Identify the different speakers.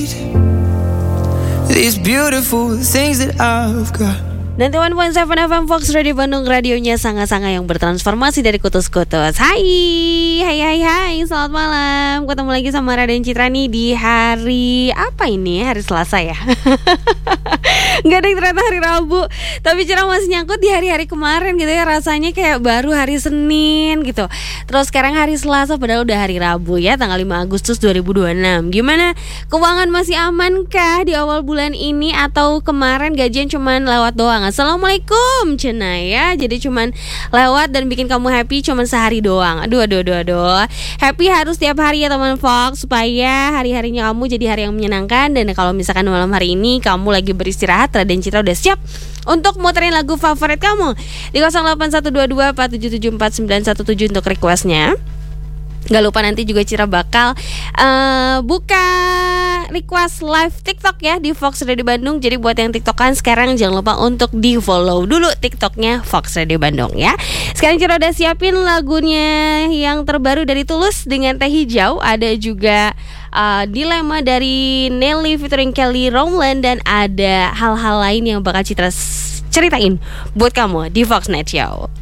Speaker 1: These beautiful things that I've got.
Speaker 2: 91.7 FM Fox Radio Bandung, radionya sangat-sangat yang bertransformasi dari kutus-kutus. Hai, selamat malam. Ketemu lagi sama Raden Citra nih di hari apa ini? Hari Selasa ya. Gak ada yang ternyata hari Rabu. Tapi Citra masih nyangkut di hari-hari kemarin gitu ya. Rasanya kayak baru hari Senin gitu. Terus sekarang hari Selasa padahal udah hari Rabu ya, tanggal 5 Agustus 2026. Gimana? Keuangan masih amankah di awal bulan ini? Atau kemarin gajian cuman lewat doang? Assalamualaikum Cina ya. Jadi cuman lewat dan bikin kamu happy cuman sehari doang. Aduh. Happy harus tiap hari ya teman Fox, supaya hari-harinya kamu jadi hari yang menyenangkan. Dan kalau misalkan malam hari ini kamu lagi beristirahat, Raden Citra udah siap untuk muterin lagu favorit kamu di 081227749117 untuk requestnya. Gak lupa nanti juga Cira bakal buka request live TikTok ya di Fox Radio Bandung. Jadi buat yang TikTokan sekarang jangan lupa untuk di follow dulu TikToknya Fox Radio Bandung ya. Sekarang Cira udah siapin lagunya yang terbaru dari Tulus dengan Teh Hijau. Ada juga Dilema dari Nelly featuring Kelly Rowland. Dan ada hal-hal lain yang bakal Citra ceritain buat kamu di Fox Night Show.